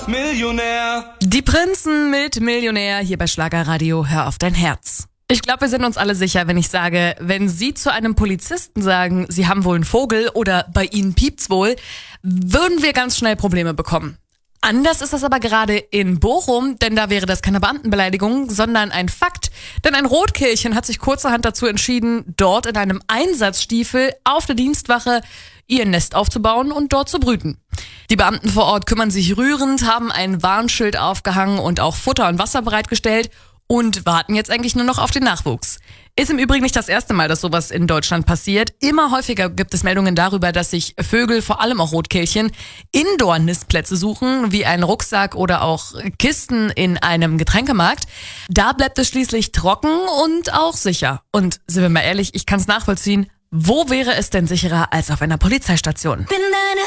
Millionär. Die Prinzen mit Millionär hier bei Schlagerradio. Hör auf dein Herz. Ich glaube, wir sind uns alle sicher, wenn ich sage, wenn Sie zu einem Polizisten sagen, Sie haben wohl einen Vogel oder bei Ihnen piept's wohl, würden wir ganz schnell Probleme bekommen. Anders ist das aber gerade in Bochum, denn da wäre das keine Beamtenbeleidigung, sondern ein Fakt. Denn ein Rotkehlchen hat sich kurzerhand dazu entschieden, dort in einem Einsatzstiefel auf der Dienstwache ihr Nest aufzubauen und dort zu brüten. Die Beamten vor Ort kümmern sich rührend, haben ein Warnschild aufgehangen und auch Futter und Wasser bereitgestellt und warten jetzt eigentlich nur noch auf den Nachwuchs. Ist im Übrigen nicht das erste Mal, dass sowas in Deutschland passiert. Immer häufiger gibt es Meldungen darüber, dass sich Vögel, vor allem auch Rotkehlchen, Indoor-Nistplätze suchen, wie einen Rucksack oder auch Kisten in einem Getränkemarkt. Da bleibt es schließlich trocken und auch sicher. Und sind wir mal ehrlich, ich kann es nachvollziehen, wo wäre es denn sicherer als auf einer Polizeistation? Bin deine